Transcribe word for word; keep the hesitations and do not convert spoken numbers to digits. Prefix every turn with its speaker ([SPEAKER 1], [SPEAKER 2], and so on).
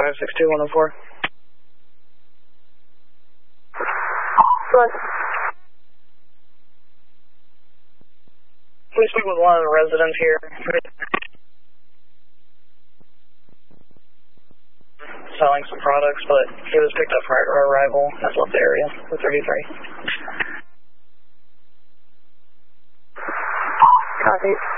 [SPEAKER 1] five six two one oh four.
[SPEAKER 2] Good.
[SPEAKER 1] Please speak with one of the residents here. Selling some products, but he was picked up prior to our arrival. Has left the area with thirty-three.
[SPEAKER 2] Copy.